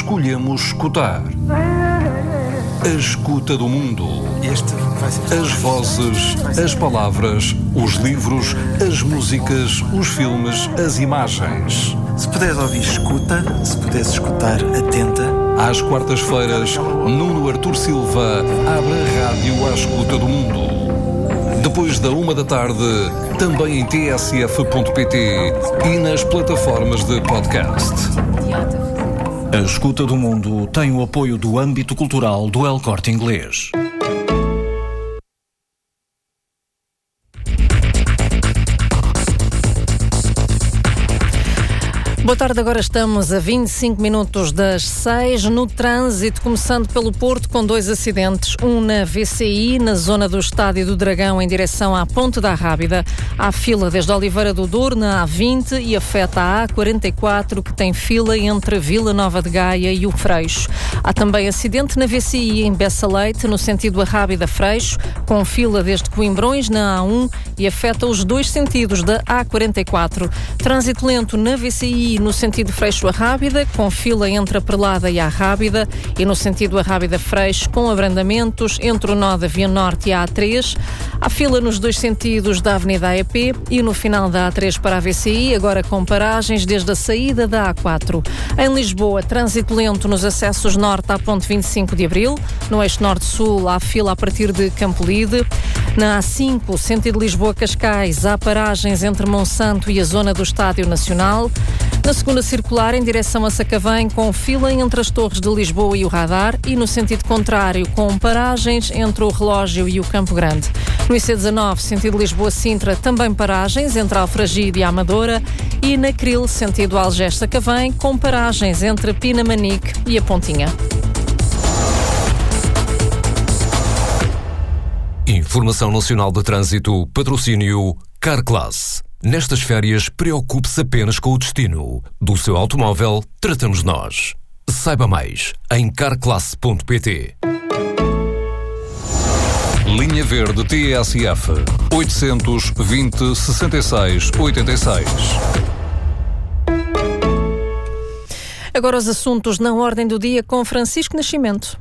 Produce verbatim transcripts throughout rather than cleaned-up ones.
escolhemos escutar. A escuta do mundo. Este vai ser... As vozes, as palavras, os livros, as músicas, os filmes, as imagens. Se puderes ouvir, escuta. Se puderes escutar, atenta. Às quartas-feiras, Nuno Artur Silva abre a rádio à escuta do mundo. Depois da uma da tarde, também em t s f ponto p t e nas plataformas de podcast. A Escuta do Mundo tem o apoio do âmbito cultural do El Corte Inglês. Boa tarde, agora estamos a vinte e cinco minutos das seis, no trânsito, começando pelo Porto, com dois acidentes, um na V C I, na zona do Estádio do Dragão, em direção à Ponte da Rábida. Há fila desde Oliveira do Douro, na A vinte, e afeta a A quarenta e quatro, que tem fila entre Vila Nova de Gaia e o Freixo. Há também acidente na V C I, em Bessa Leite, no sentido a Rábida-Freixo, com fila desde Coimbrões, na A um, e afeta os dois sentidos da A quarenta e quatro. Trânsito lento na V C I, no sentido Freixo a Rábida, com fila entre a Perlada e a Rábida, e no sentido a Rábida-Freixo, com abrandamentos entre o nó da Via Norte e a A três. Há fila nos dois sentidos da Avenida A E P e no final da A três para a V C I, agora com paragens desde a saída da A quatro. Em Lisboa, trânsito lento nos acessos norte à Ponte vinte e cinco de Abril. No eixo norte-sul, há fila a partir de Campolide. Na A cinco, sentido Lisboa-Cascais, há paragens entre Monsanto e a zona do Estádio Nacional. Na segunda circular, em direção a Sacavém, com fila entre as Torres de Lisboa e o Radar, e no sentido contrário, com paragens entre o Relógio e o Campo Grande. No I C dezanove, sentido Lisboa-Sintra, também paragens entre Alfragide e a Amadora, e na Cril, sentido Algés-Sacavém, com paragens entre Pinamanique e a Pontinha. Informação Nacional de Trânsito, patrocínio Carclass. Nestas férias, preocupe-se apenas com o destino. Do seu automóvel, tratamos nós. Saiba mais em carclass ponto p t. Linha Verde T S F oitocentos, vinte, sessenta e seis, oitenta e seis. Agora os assuntos na ordem do dia com Francisco Nascimento.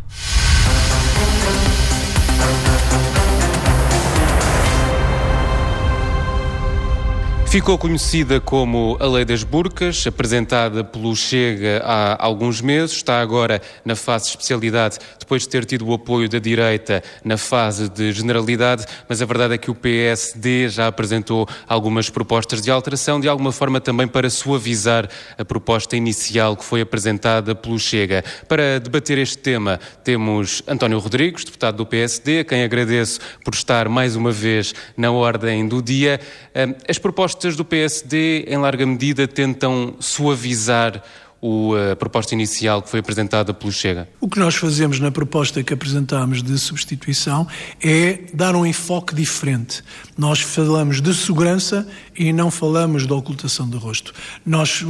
Ficou conhecida como a Lei das Burcas, apresentada pelo Chega há alguns meses, está agora na fase de especialidade, depois de ter tido o apoio da direita na fase de generalidade, mas a verdade é que o P S D já apresentou algumas propostas de alteração, de alguma forma também para suavizar a proposta inicial que foi apresentada pelo Chega. Para debater este tema, temos António Rodrigues, deputado do P S D, a quem agradeço por estar mais uma vez na ordem do dia. As propostas do P S D, em larga medida, tentam suavizar o, a proposta inicial que foi apresentada pelo Chega. O que nós fazemos na proposta que apresentámos de substituição é dar um enfoque diferente. Nós falamos de segurança e não falamos de ocultação do rosto. Nós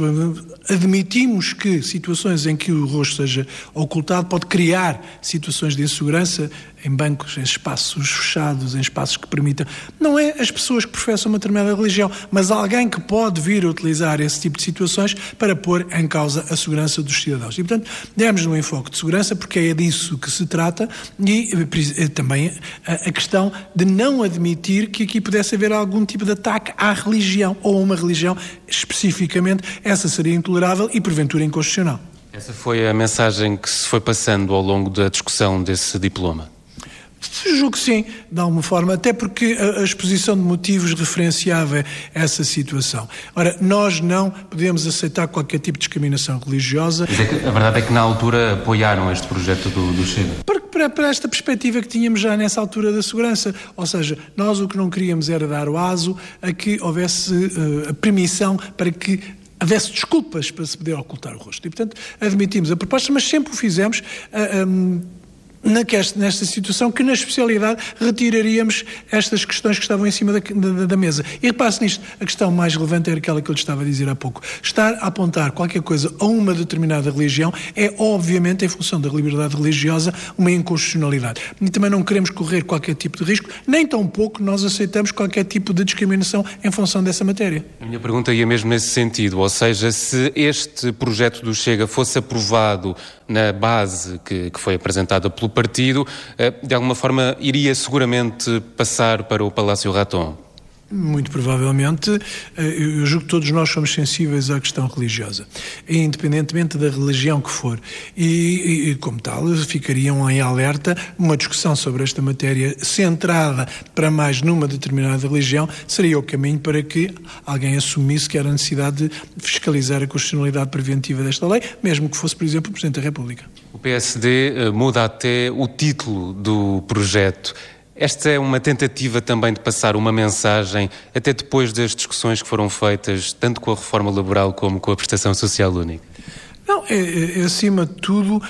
admitimos que situações em que o rosto seja ocultado pode criar situações de insegurança em bancos, em espaços fechados, em espaços que permitam... Não é as pessoas que professam uma determinada religião, mas alguém que pode vir a utilizar esse tipo de situações para pôr em causa a segurança dos cidadãos. E, portanto, demos um enfoque de segurança porque é disso que se trata e também a, a questão de não admitir que aqui pudesse haver algum tipo de ataque à religião ou a uma religião especificamente. Essa seria intolerável e, porventura, inconstitucional. Essa foi a mensagem que se foi passando ao longo da discussão desse diploma? Julgo que sim, de alguma forma, até porque a, a exposição de motivos referenciava essa situação. Ora, nós não podemos aceitar qualquer tipo de discriminação religiosa. Mas é que a verdade é que na altura apoiaram este projeto do, do Chega. Para, para, para esta perspectiva que tínhamos já nessa altura da segurança. Ou seja, nós o que não queríamos era dar o aso a que houvesse uh, a permissão para que houvesse desculpas para se poder ocultar o rosto. E, portanto, admitimos a proposta, mas sempre o fizemos... Uh, um, nesta situação, que na especialidade retiraríamos estas questões que estavam em cima da, da, da mesa. E repare-se nisto, a questão mais relevante era aquela que eu lhe estava a dizer há pouco. Estar a apontar qualquer coisa a uma determinada religião é, obviamente, em função da liberdade religiosa, uma inconstitucionalidade. E também não queremos correr qualquer tipo de risco, nem tão pouco nós aceitamos qualquer tipo de discriminação em função dessa matéria. A minha pergunta ia mesmo nesse sentido, ou seja, se este projeto do Chega fosse aprovado na base que, que foi apresentada pelo partido, de alguma forma iria seguramente passar para o Palácio Raton? Muito provavelmente. Eu julgo que todos nós somos sensíveis à questão religiosa, independentemente da religião que for. E, e como tal, ficariam em alerta. Uma discussão sobre esta matéria centrada para mais numa determinada religião seria o caminho para que alguém assumisse que era necessidade de fiscalizar a constitucionalidade preventiva desta lei, mesmo que fosse, por exemplo, o Presidente da República. O P S D muda até o título do projeto. Esta é uma tentativa também de passar uma mensagem, até depois das discussões que foram feitas, tanto com a reforma laboral como com a prestação social única? Não, é, é acima de tudo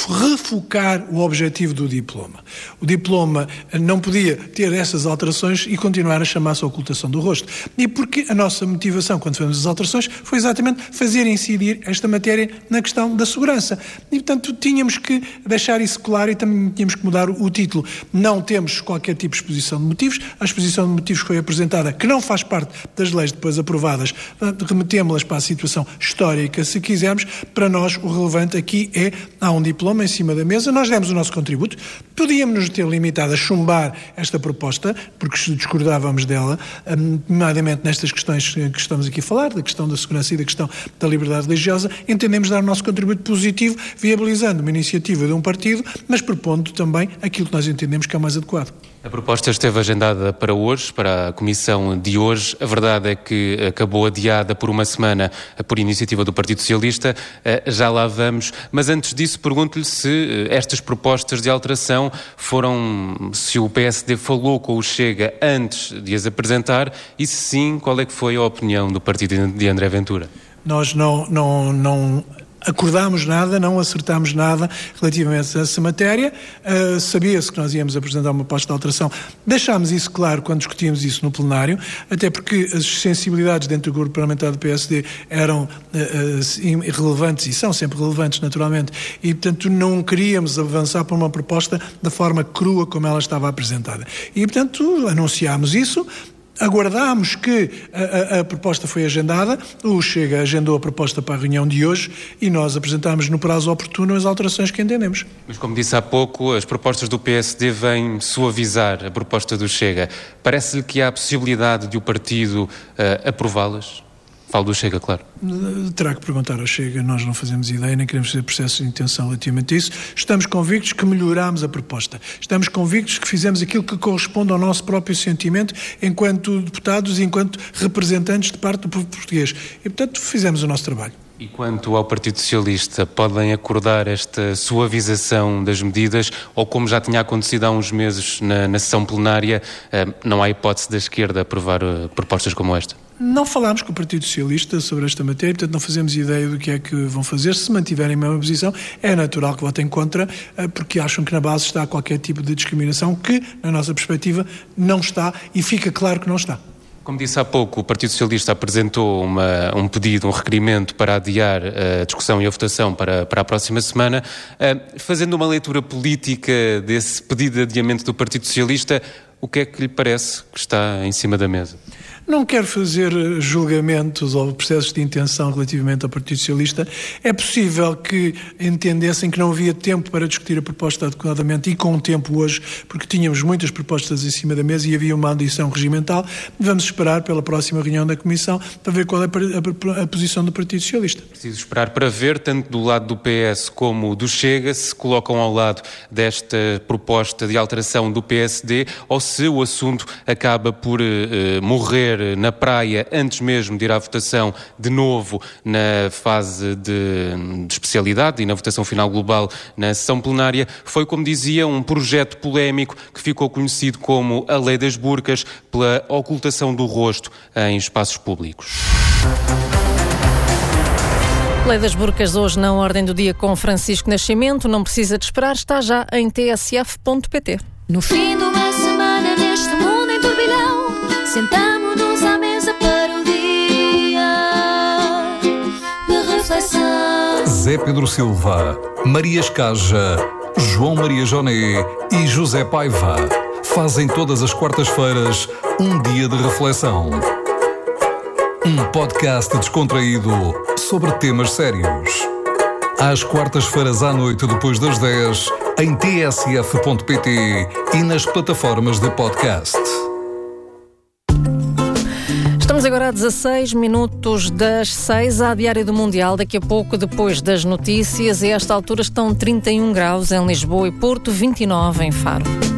refocar o objetivo do diploma. O diploma não podia ter essas alterações e continuar a chamar-se ocultação do rosto. E porque a nossa motivação quando fizemos as alterações foi exatamente fazer incidir esta matéria na questão da segurança. E portanto tínhamos que deixar isso claro e também tínhamos que mudar o, o título. Não temos qualquer tipo de exposição de motivos. A exposição de motivos que foi apresentada, que não faz parte das leis depois aprovadas, remetemos-las para a situação histórica, se quisermos. Para nós, o relevante aqui é, há um diploma em cima da mesa, nós demos o nosso contributo, podíamos nos ter limitado a chumbar esta proposta, porque discordávamos dela, nomeadamente nestas questões que estamos aqui a falar, da questão da segurança e da questão da liberdade religiosa, entendemos dar o nosso contributo positivo, viabilizando uma iniciativa de um partido, mas propondo também aquilo que nós entendemos que é mais adequado. A proposta esteve agendada para hoje, para a comissão de hoje. A verdade é que acabou adiada por uma semana por iniciativa do Partido Socialista. Já lá vamos. Mas antes disso, pergunto-lhe se estas propostas de alteração foram, se o P S D falou com o Chega antes de as apresentar e se sim, qual é que foi a opinião do partido de André Ventura? Nós não... não, não... acordámos nada, não acertámos nada relativamente a essa matéria. Uh, sabia-se que nós íamos apresentar uma proposta de alteração. Deixámos isso claro quando discutíamos isso no plenário, até porque as sensibilidades dentro do grupo parlamentar do P S D eram uh, uh, relevantes e são sempre relevantes, naturalmente, e, portanto, não queríamos avançar por uma proposta da forma crua como ela estava apresentada. E, portanto, anunciámos isso. Aguardámos que a, a, a proposta foi agendada, o Chega agendou a proposta para a reunião de hoje e nós apresentámos no prazo oportuno as alterações que entendemos. Mas como disse há pouco, as propostas do P S D vêm suavizar a proposta do Chega. Parece-lhe que há a possibilidade de o partido uh, aprová-las? Falo do Chega, claro. Terá que perguntar ao Chega, nós não fazemos ideia, nem queremos fazer processo de intenção relativamente a isso. Estamos convictos que melhorámos a proposta. Estamos convictos que fizemos aquilo que corresponde ao nosso próprio sentimento enquanto deputados e enquanto representantes de parte do povo português. E, portanto, fizemos o nosso trabalho. E quanto ao Partido Socialista, podem acordar esta suavização das medidas ou, como já tinha acontecido há uns meses na, na sessão plenária, não há hipótese da esquerda aprovar propostas como esta? Não falámos com o Partido Socialista sobre esta matéria, portanto não fazemos ideia do que é que vão fazer. Se mantiverem a mesma posição, é natural que votem contra, porque acham que na base está qualquer tipo de discriminação que, na nossa perspectiva, não está e fica claro que não está. Como disse há pouco, o Partido Socialista apresentou uma, um pedido, um requerimento para adiar a discussão e a votação para, para a próxima semana. Uh, fazendo uma leitura política desse pedido de adiamento do Partido Socialista, o que é que lhe parece que está em cima da mesa? Não quero fazer julgamentos ou processos de intenção relativamente ao Partido Socialista. É possível que entendessem que não havia tempo para discutir a proposta adequadamente e com tempo hoje, porque tínhamos muitas propostas em cima da mesa e havia uma adição regimental. Vamos esperar pela próxima reunião da Comissão para ver qual é a, a, a posição do Partido Socialista. Preciso esperar para ver, tanto do lado do P S como do Chega, se colocam ao lado desta proposta de alteração do P S D ou se o assunto acaba por uh, morrer na praia antes mesmo de ir à votação de novo na fase de, de especialidade e na votação final global na sessão plenária. Foi, como dizia, um projeto polémico que ficou conhecido como a Lei das Burcas pela ocultação do rosto em espaços públicos. Lei das Burcas hoje na ordem do dia com Francisco Nascimento. Não precisa de esperar, está já em t s f ponto p t. No fim de uma semana neste mundo em turbilhão, sentamo-nos à mesa para o dia de reflexão. Zé Pedro Silva, Maria Escaja, João Maria Joné e José Paiva fazem todas as quartas-feiras um dia de reflexão. Um podcast descontraído sobre temas sérios. Às quartas-feiras à noite, depois das dez, em t s f ponto p t e nas plataformas de podcast. Estamos agora a dezasseis minutos das seis, à Diário do Mundial. Daqui a pouco, depois das notícias, e a esta altura estão trinta e um graus em Lisboa e Porto, vinte e nove em Faro.